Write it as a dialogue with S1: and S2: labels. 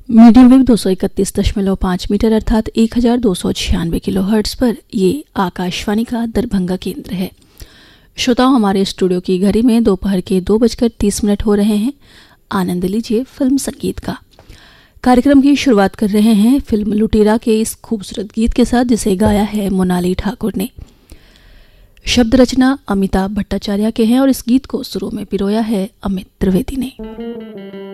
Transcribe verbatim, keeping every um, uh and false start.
S1: Medium wave दो सौ इकतीस दशमलव पाँच मीटर अर्थात एक हजार दो सौ छियानवे किलो हर्ट्ज पर ये आकाशवाणी का दरभंगा केंद्र है। श्रोताओं, हमारे स्टूडियो की घड़ी में दोपहर के दो बजकर तीस मिनट हो रहे हैं। आनंद लीजिए फिल्म संगीत का। कार्यक्रम की शुरुआत कर रहे हैं फिल्म लुटेरा के इस खूबसूरत गीत के साथ, जिसे गाया है मोनाली ठाकुर ने। शब्द रचना अमिताभ भट्टाचार्य के हैं और इस गीत को सुरों में पिरोया है अमित त्रिवेदी ने।